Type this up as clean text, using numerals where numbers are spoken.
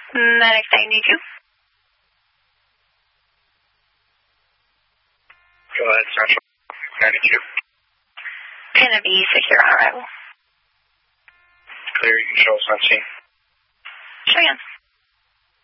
Medics 92. Go ahead, Central 92. Gonna be secure on arrival. Clear, you show us on scene. Show again.